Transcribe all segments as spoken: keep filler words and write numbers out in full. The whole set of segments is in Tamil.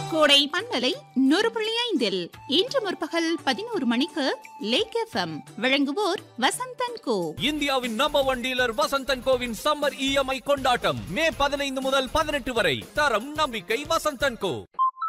கோடை பண்பலை நூறு புள்ளி ஐந்தில் இன்று முற்பகல் பதினோரு மணிக்கு லேக் எஃப்எம் வழங்குவோர் வசந்தன் கோ. இந்தியாவின் number one dealer Vasanthan CoWIN summer EMI கொண்டாட்டம் மே பதினைந்து முதல் பதினெட்டு வரை. தரம் நம்பிக்கை வசந்தன் கோ.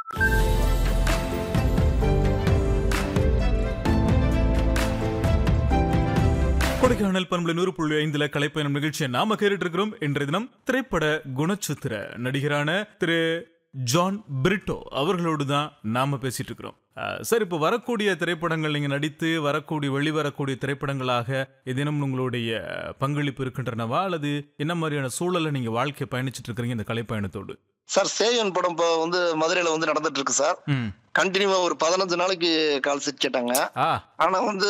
கொடைக்கானல் பண்பலை நூறு புள்ளி ஐந்துல கலைப்பயணம் நிகழ்ச்சியை நாம கேட்டுட்டு இருக்கிறோம். இன்றைய தினம் திரைப்பட குணச்சித்திர நடிகரான திரு ஜான் பிரிட்டோ அவர்களோடு தான் நாம பேசிட்டு இருக்கிறோம். சார், இப்போ வரக்கூடிய திரைப்படங்கள் நீங்க நடித்து வரக்கூடிய வெளிவரக்கூடிய திரைப்படங்களாக ஏதேனும் உங்களுடைய பங்களிப்பு இருக்கின்றனவா, அல்லது என்ன மாதிரியான சூழலை நீங்க வாழ்க்கை பயணிச்சுட்டு இருக்கிறீங்க இந்த கலைப்பயணத்தோடு? சார், சேயன் படம் இப்போ வந்து மதுரையில வந்து நடந்துட்டு இருக்கு சார். கண்டினியூவா ஒரு பதினஞ்சு நாளைக்கு கால் செட் கேட்டாங்க. ஆனா வந்து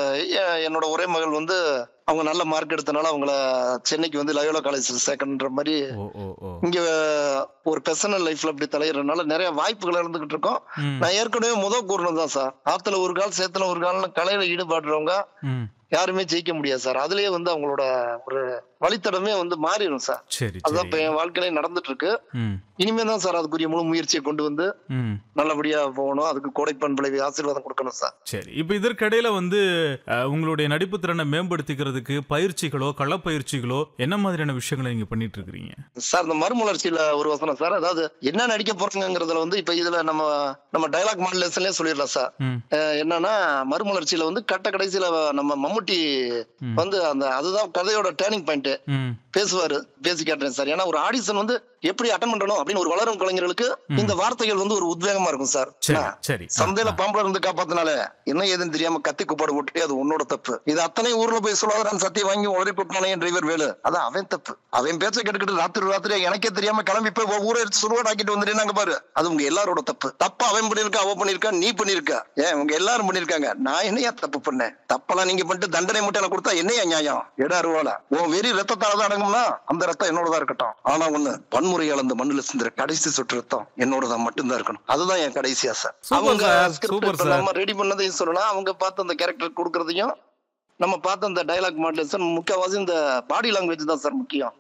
என்னோட ஒரே மகள் வந்து அவங்க நல்ல மார்க் எடுத்தனால அவங்கள சென்னைக்கு வந்து லயோலா காலேஜ் சேர்க்கணுன்ற மாதிரி இங்க ஒரு பர்சனல் லைஃப்ல அப்படி தலையிறதுனால நிறைய வாய்ப்புகள் இருந்துகிட்டு இருக்கோம். நான் ஏற்கனவே முதல் கூறணும் தான் சார், ஆத்துல ஒரு கால் சேத்துல ஒரு கால்னு கலையில ஈடுபாடுறவங்க யாருமே ஜெயிக்க முடியாது சார். அதுலயே வந்து அவங்களோட ஒரு வழித்தடமே வந்து மாறிடும் சார். அதுதான் இப்ப என் வாழ்க்கையில நடந்துட்டு இருக்கு. இனிமே தான் சார் அதுக்குரிய முழு முயற்சியை கொண்டு வந்து நல்லபடியா போகணும். அதுக்கு கோடை பண்பலை ஆசீர்வாதம் கொடுக்கணும் சார். சரி, இப்ப இதற்கிடையில வந்து உங்களுடைய நடிப்பு திறனை மேம்படுத்திக்கிறதுக்கு பயிற்சிகளோ களப்பயிற்சிகளோ என்ன மாதிரியான விஷயங்களை நீங்க பண்ணிட்டு இருக்கீங்க சார்? இந்த மறுமலர்ச்சியில ஒரு வசனம் சார், அதாவது என்ன நடிக்க போறீங்கிறதுல வந்து இப்ப இதுல நம்ம நம்ம டயலாக் மாடுலேஷன்லயே சொல்லிடலாம் சார். என்னன்னா மறுமலர்ச்சியில வந்து கட்ட கடைசியில நம்ம மம்முட்டி வந்து அந்த அதுதான் கதையோட டேர்னிங் பாயிண்ட் பேசுவாரு, பேசி காட்டுறேன் சார். ஏன்னா ஒரு ஆடிஷன் வந்து எப்படி அட்டன் பண்ணணும் அப்படின்னு ஒரு வளரும் கலைஞர்களுக்கு இந்த வார்த்தைகள் வந்து ஒரு உத்வேகமா இருக்கும் சார். சந்தையில பாம்புல இருந்து காப்பாத்தினால என்ன ஏதுன்னு தெரியாம கத்தி குப்பாடு போட்டு அது உன்னோட தப்பு. இது அத்தனை ஊர்ல போய் சொல்லாதான் சத்தியம் வாங்கி உடனே போட்டானே டிரைவர் வேலு, அதான் அவன் தப்பு. அவன் பேச்சை கேட்டுக்கிட்டு ராத்திரி ராத்திரி எனக்கே தெரியாம கிளம்பி போய் ஊரை எடுத்து சுருவாட் ஆக்கிட்டு வந்துட்டேன் பாரு, அது உங்க எல்லாரோட தப்பு. தப்பா அவன் பண்ணிருக்கா, அவ பண்ணிருக்கா, நீ பண்ணிருக்கா, ஏன் உங்க எல்லாரும் பண்ணிருக்காங்க, நான் என்னையா தப்பு பண்ணேன்? தப்பெல்லாம் நீங்க பண்ணிட்டு தண்டனை மட்டும் எனக்கு கொடுத்தா என்னையா நியாயம்? எடா அருவால உன் வெறி ரத்தத்தாலதான் அடங்கும்னா அந்த ரத்தம் என்னோடதான் இருக்கட்டும். ஆனா ஒண்ணு, வன்முறையால் அந்த மண்ணுல சிந்துற கடைசி சொட்டு ரத்தம் என்னோடதான் மட்டும்தான் இருக்கணும். அதுதான் என் கடைசி ஆசை. அவங்க நம்ம ரெடி பண்ணதையும் சொல்லலாம், அவங்க பார்த்து அந்த கேரக்டர் கொடுக்கறதையும் நம்ம பார்த்த அந்த டயலாக் மாடுலேஷன் முக்கியவாசி இந்த பாடி லாங்குவேஜ் தான் சார் முக்கியம்.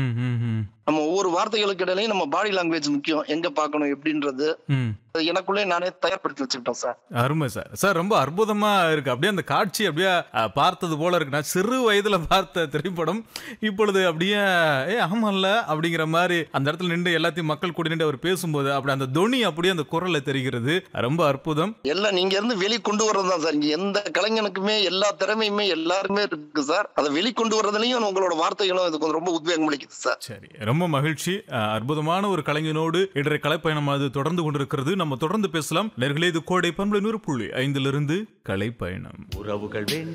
நம்ம ஒவ்வொரு வார்த்தைகளுக்கு இடையிலையும் நம்ம பாடி லாங்குவேஜ் முக்கியம், எங்க பாக்கணும் எப்படின்றது எனக்குள்ளே நானே தயார்படுத்தி வச்சுக்கிட்டோம் சார். அருமை சார். சார், ரொம்ப அற்புதமா இருக்கு. அப்படியே அந்த காட்சி அப்படியே பார்த்தது போல இருக்கு. நான் சிறு வயதுல பார்த்த திரைப்படம் இப்பொழுது அப்படியே ஏ ஆமல்ல அப்படிங்கிற மாதிரி அந்த இடத்துல நின்று எல்லாத்தையும் மக்கள் கூட நின்று அவர் பேசும்போது அப்படி அந்த தொனி அப்படியே அந்த குரல்ல தெரிகிறது. ரொம்ப அற்புதம். எல்லாம் நீங்க இருந்து வெளி கொண்டு வர்றதுதான் சார். இங்க எந்த கலைஞனுக்குமே எல்லா திறமையுமே எல்லாருமே இருக்கு சார். அதை வெளிக்கொண்டு வர்றதுலயும் உங்களோட வார்த்தைகளும் இதுக்கு ரொம்ப உத்வேகம் அளிக்குது சார். சரி, ரொம்ப மகிழ்ச்சி. அற்புதமான ஒரு கலைஞனோடு இன்றைய கலைப்பயணம் அது தொடர்ந்து கொண்டிருக்கிறது. நம்ம தொடர்ந்து பேசலாம். நேர்களே, இது கோடை பண்பலை நூறு புள்ளி ஐந்திலிருந்து கலைப்பயணம். உறவுகள்